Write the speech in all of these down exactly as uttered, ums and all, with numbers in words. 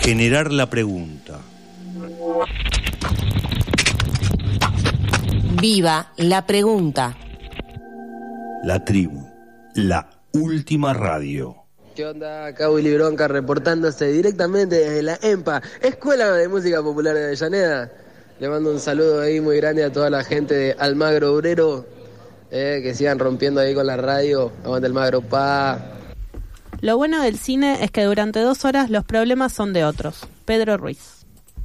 Generar la pregunta. Viva la pregunta. La tribu, la última radio. ¿Qué onda? Acá Willy Bronca reportándose directamente desde la EMPA, Escuela de Música Popular de Avellaneda. Le mando un saludo ahí muy grande a toda la gente de Almagro Obrero, eh, que sigan rompiendo ahí con la radio. Aguante Almagro, pa. Lo bueno del cine es que durante dos horas los problemas son de otros. Pedro Ruiz.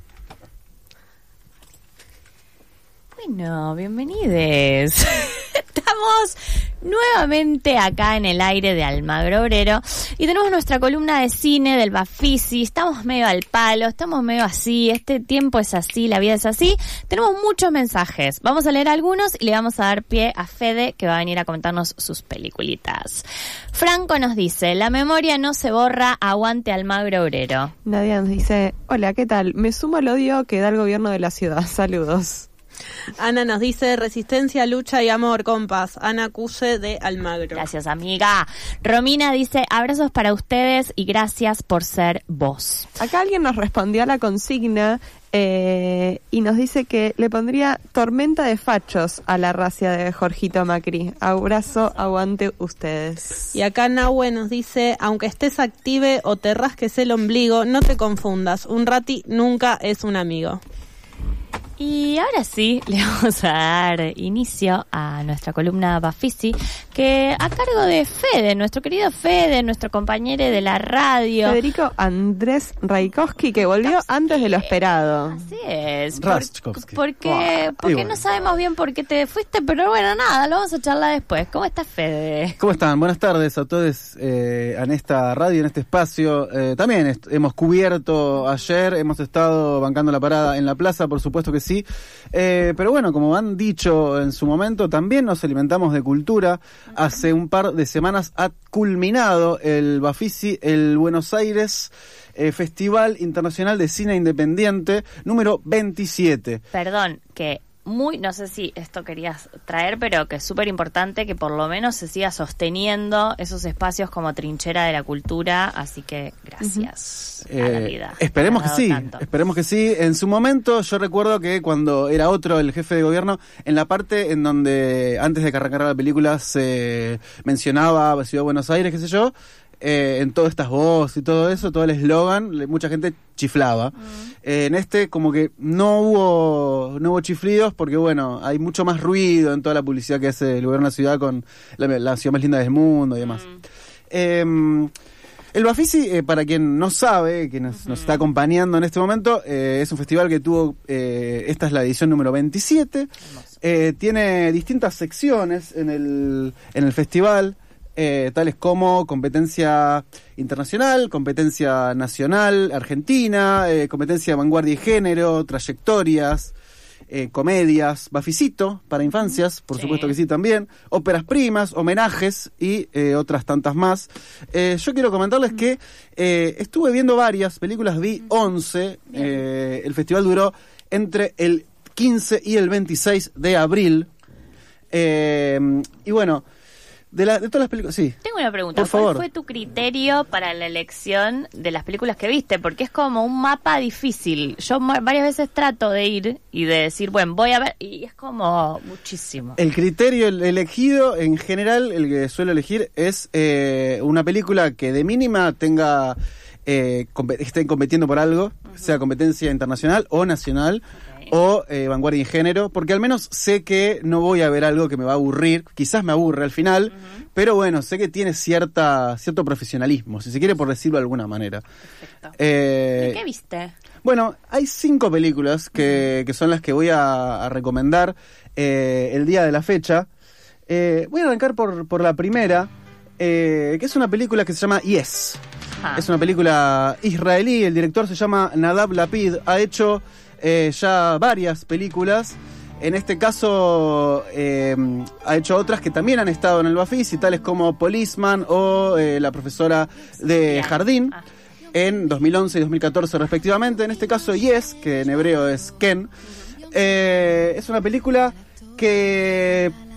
Bueno, bienvenidos. Estamos nuevamente acá en el aire de Almagro Obrero y tenemos nuestra columna de cine del Bafisi. Estamos medio al palo, estamos medio así, este tiempo es así, la vida es así. Tenemos muchos mensajes, vamos a leer algunos y le vamos a dar pie a Fede, que va a venir a comentarnos sus peliculitas. Franco nos dice: la memoria no se borra, aguante Almagro Obrero. Nadia nos dice: hola, ¿qué tal? Me sumo al odio que da el gobierno de la ciudad. Saludos. Ana nos dice: resistencia, lucha y amor, compas. Ana Cuse de Almagro. Gracias, amiga. Romina dice: abrazos para ustedes y gracias por ser vos. Acá alguien nos respondió a la consigna eh, y nos dice que le pondría tormenta de fachos a la racia de Jorgito Macri. Abrazo, aguante ustedes. Y acá Nahue nos dice: aunque estés active o te rasques el ombligo, no te confundas. Un rati nunca es un amigo. Y ahora sí, le vamos a dar inicio a nuestra columna Bafisi, que a cargo de Fede, nuestro querido Fede, nuestro compañero de la radio. Federico Andrés Raikowski, que volvió antes de lo esperado. Así es. Por, porque oh, porque bueno. no sabemos bien por qué te fuiste, pero bueno, nada, lo vamos a charlar después. ¿Cómo estás, Fede? ¿Cómo están? Buenas tardes a todos eh, en esta radio, en este espacio. Eh, también est- hemos cubierto ayer, hemos estado bancando la parada en la plaza, por supuesto que sí. Eh, pero bueno, como han dicho en su momento, también nos alimentamos de cultura. Hace un par de semanas ha culminado el Bafisi, el Buenos Aires eh, Festival Internacional de Cine Independiente número veintisiete. Perdón, que muy, no sé si esto querías traer, pero que es súper importante que por lo menos se siga sosteniendo esos espacios como trinchera de la cultura, así que gracias uh-huh. a la vida. Eh, esperemos que sí, tanto. esperemos que sí. En su momento yo recuerdo que cuando era otro el jefe de gobierno, en la parte en donde antes de que arrancara la película se mencionaba Ciudad de Buenos Aires, qué sé yo, Eh, en todas estas voces y todo eso, todo el eslogan, mucha gente chiflaba. Uh-huh. Eh, en este como que no hubo no hubo chiflidos porque bueno, hay mucho más ruido en toda la publicidad que hace el gobierno de la ciudad con la, la ciudad más linda del mundo y demás. Uh-huh. Eh, el Bafisi, eh, para quien no sabe, que nos, uh-huh. nos está acompañando en este momento, eh, es un festival que tuvo, eh, esta es la edición número veintisiete, eh, tiene distintas secciones en el, en el festival. Eh, tales como competencia internacional, competencia nacional, argentina, eh, competencia vanguardia y género, trayectorias, eh, comedias, Bafisito para infancias, por sí. supuesto que sí también, óperas primas, homenajes y eh, otras tantas más. Eh, yo quiero comentarles que eh, estuve viendo varias películas, vi once, eh, el festival duró entre el quince y el veintiséis de abril, eh, y bueno, De, la, de todas las películas, sí. Tengo una pregunta. Por ¿Cuál favor. fue tu criterio para la elección de las películas que viste? Porque es como un mapa difícil. Yo ma- varias veces trato de ir y de decir, bueno, voy a ver, y es como muchísimo. El criterio elegido, en general, el que suelo elegir es eh, una película que de mínima tenga, eh, comp- estén compitiendo por algo, uh-huh. sea competencia internacional o nacional. Okay. O eh, vanguardia y género, porque al menos sé que no voy a ver algo que me va a aburrir, quizás me aburre al final, uh-huh. pero bueno, sé que tiene cierta cierto profesionalismo, si se quiere por decirlo de alguna manera. Perfecto. Eh, ¿Y qué viste? Bueno, hay cinco películas que, uh-huh. que son las que voy a, a recomendar eh, el día de la fecha. Eh, voy a arrancar por, por la primera, eh, que es una película que se llama Yes. Uh-huh. Es una película israelí, el director se llama Nadav Lapid, ha hecho Eh, ya varias películas. En este caso eh, ha hecho otras que también han estado en el Bafisi, tales como Policeman o eh, La profesora de jardín, en dos mil once y dos mil catorce respectivamente. En este caso Yes, que en hebreo es Ken, eh, es una película que